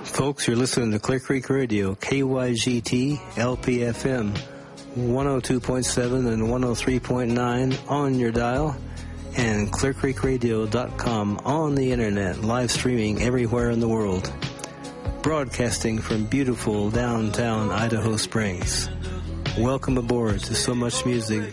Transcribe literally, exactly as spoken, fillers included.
Folks, you're listening to Clear Creek Radio, K Y G T, L P F M, one oh two point seven and one oh three point nine on your dial, and clear creek radio dot com on the internet, live streaming everywhere in the world. Broadcasting from beautiful downtown Idaho Springs. Welcome aboard to So Much Music